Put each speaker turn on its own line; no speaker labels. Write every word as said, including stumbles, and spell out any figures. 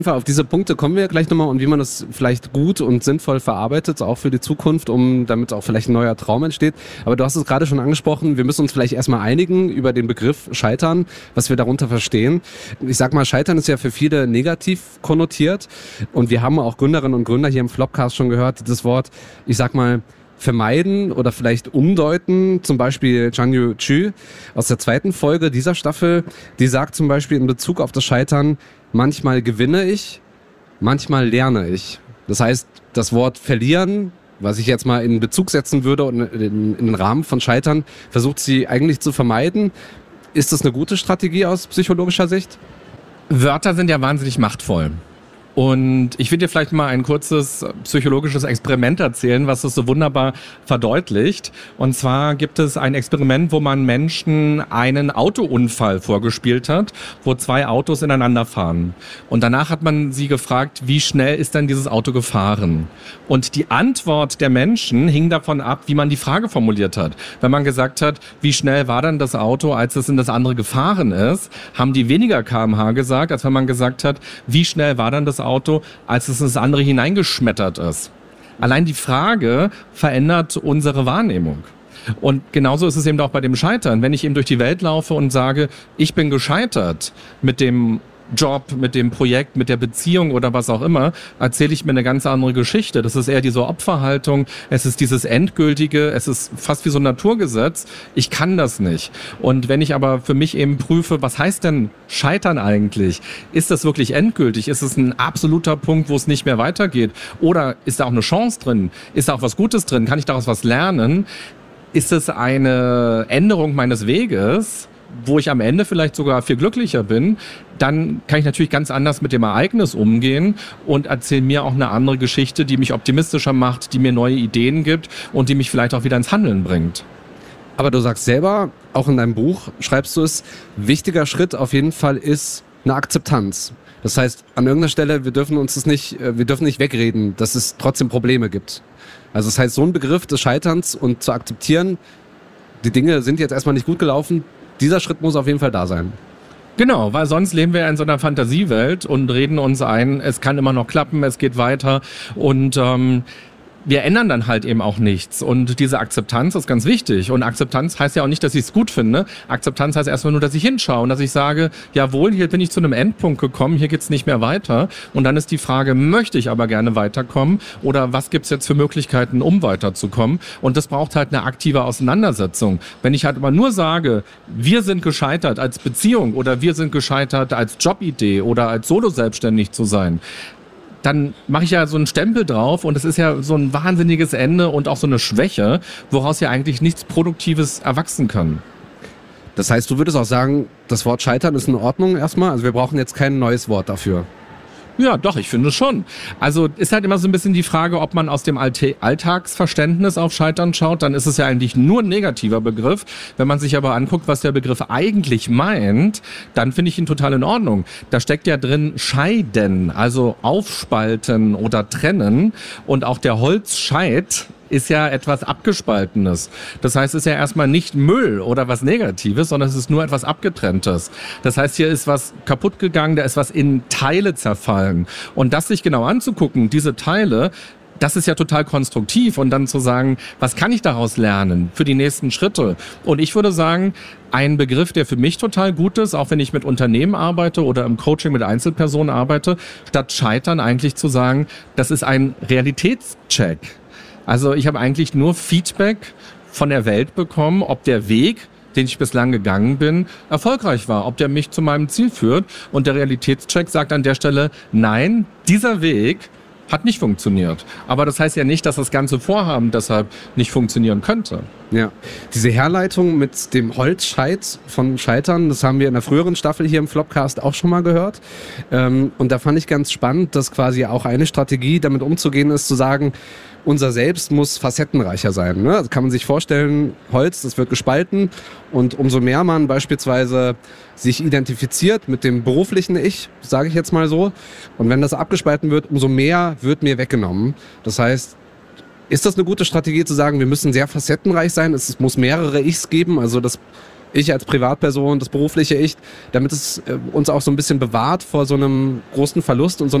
Auf diese Punkte kommen wir gleich nochmal und wie man das vielleicht gut und sinnvoll verarbeitet, auch für die Zukunft, um damit auch vielleicht ein neuer Traum entsteht. Aber du hast es gerade schon angesprochen, wir müssen uns vielleicht erstmal einigen über den Begriff Scheitern, was wir darunter verstehen. Ich sag mal, Scheitern ist ja für viele negativ konnotiert und wir haben auch Gründerinnen und Gründer hier im Flopcast schon gehört, das Wort, ich sag mal, vermeiden oder vielleicht umdeuten. Zum Beispiel Chanyu Chu aus der zweiten Folge dieser Staffel, die sagt zum Beispiel in Bezug auf das Scheitern, manchmal gewinne ich, manchmal lerne ich. Das heißt, das Wort verlieren, was ich jetzt mal in Bezug setzen würde und in, in den Rahmen von Scheitern, versucht sie eigentlich zu vermeiden. Ist das eine gute Strategie aus psychologischer Sicht?
Wörter sind ja wahnsinnig machtvoll. Und ich will dir vielleicht mal ein kurzes psychologisches Experiment erzählen, was das so wunderbar verdeutlicht. Und zwar gibt es ein Experiment, wo man Menschen einen Autounfall vorgespielt hat, wo zwei Autos ineinander fahren. Und danach hat man sie gefragt, wie schnell ist denn dieses Auto gefahren? Und die Antwort der Menschen hing davon ab, wie man die Frage formuliert hat. Wenn man gesagt hat, wie schnell war denn das Auto, als es in das andere gefahren ist, haben die weniger Kilometer pro Stunde gesagt, als wenn man gesagt hat, wie schnell war denn das Auto, als es in das andere hineingeschmettert ist. Allein die Frage verändert unsere Wahrnehmung. Und genauso ist es eben auch bei dem Scheitern. Wenn ich eben durch die Welt laufe und sage, ich bin gescheitert mit dem Job, mit dem Projekt, mit der Beziehung oder was auch immer, erzähle ich mir eine ganz andere Geschichte. Das ist eher diese Opferhaltung, es ist dieses Endgültige, es ist fast wie so ein Naturgesetz. Ich kann das nicht. Und wenn ich aber für mich eben prüfe, was heißt denn Scheitern eigentlich? Ist das wirklich endgültig? Ist es ein absoluter Punkt, wo es nicht mehr weitergeht? Oder ist da auch eine Chance drin? Ist da auch was Gutes drin? Kann ich daraus was lernen? Ist es eine Änderung meines Weges, wo ich am Ende vielleicht sogar viel glücklicher bin, dann kann ich natürlich ganz anders mit dem Ereignis umgehen und erzähle mir auch eine andere Geschichte, die mich optimistischer macht, die mir neue Ideen gibt und die mich vielleicht auch wieder ins Handeln bringt.
Aber du sagst selber, auch in deinem Buch schreibst du es, wichtiger Schritt auf jeden Fall ist eine Akzeptanz. Das heißt, an irgendeiner Stelle, wir dürfen uns das nicht, wir dürfen nicht wegreden, dass es trotzdem Probleme gibt. Also das heißt, so ein Begriff des Scheiterns und zu akzeptieren, die Dinge sind jetzt erstmal nicht gut gelaufen, dieser Schritt muss auf jeden Fall da sein.
Genau, weil sonst leben wir in so einer Fantasiewelt und reden uns ein, es kann immer noch klappen, es geht weiter und ähm, wir ändern dann halt eben auch nichts. Und diese Akzeptanz ist ganz wichtig. Und Akzeptanz heißt ja auch nicht, dass ich es gut finde. Akzeptanz heißt erstmal nur, dass ich hinschaue und dass ich sage, jawohl, hier bin ich zu einem Endpunkt gekommen, hier geht's nicht mehr weiter. Und dann ist die Frage, möchte ich aber gerne weiterkommen? Oder was gibt's jetzt für Möglichkeiten, um weiterzukommen? Und das braucht halt eine aktive Auseinandersetzung. Wenn ich halt aber nur sage, wir sind gescheitert als Beziehung oder wir sind gescheitert als Jobidee oder als Solo-selbstständig zu sein, dann mache ich ja so einen Stempel drauf und es ist ja so ein wahnsinniges Ende und auch so eine Schwäche, woraus ja eigentlich nichts Produktives erwachsen kann.
Das heißt, du würdest auch sagen, das Wort Scheitern ist in Ordnung erstmal? Also wir brauchen jetzt kein neues Wort dafür.
Ja, doch, ich finde schon. Also ist halt immer so ein bisschen die Frage, ob man aus dem Altä- Alltagsverständnis auf Scheitern schaut, dann ist es ja eigentlich nur ein negativer Begriff. Wenn man sich aber anguckt, was der Begriff eigentlich meint, dann finde ich ihn total in Ordnung. Da steckt ja drin scheiden, also aufspalten oder trennen und auch der Holzscheit ist ja etwas Abgespaltenes. Das heißt, es ist ja erstmal nicht Müll oder was Negatives, sondern es ist nur etwas Abgetrenntes. Das heißt, hier ist was kaputt gegangen, da ist was in Teile zerfallen. Und das sich genau anzugucken, diese Teile, das ist ja total konstruktiv und dann zu sagen, was kann ich daraus lernen für die nächsten Schritte? Und ich würde sagen, ein Begriff, der für mich total gut ist, auch wenn ich mit Unternehmen arbeite oder im Coaching mit Einzelpersonen arbeite, statt Scheitern eigentlich zu sagen, das ist ein Realitätscheck. Also ich habe eigentlich nur Feedback von der Welt bekommen, ob der Weg, den ich bislang gegangen bin, erfolgreich war, ob der mich zu meinem Ziel führt. Und der Realitätscheck sagt an der Stelle, nein, dieser Weg hat nicht funktioniert. Aber das heißt ja nicht, dass das ganze Vorhaben deshalb nicht funktionieren könnte.
Ja, diese Herleitung mit dem Holzscheit von Scheitern, das haben wir in der früheren Staffel hier im Flopcast auch schon mal gehört. Ähm, und da fand ich ganz spannend, dass quasi auch eine Strategie, damit umzugehen ist, zu sagen, unser Selbst muss facettenreicher sein. Ne? Also kann man sich vorstellen, Holz, das wird gespalten und umso mehr man beispielsweise sich identifiziert mit dem beruflichen Ich, sage ich jetzt mal so, und wenn das abgespalten wird, umso mehr wird mir weggenommen. Das heißt, ist das eine gute Strategie zu sagen, wir müssen sehr facettenreich sein, es muss mehrere Ichs geben, also das ich als Privatperson, das berufliche Ich, damit es äh, uns auch so ein bisschen bewahrt vor so einem großen Verlust und so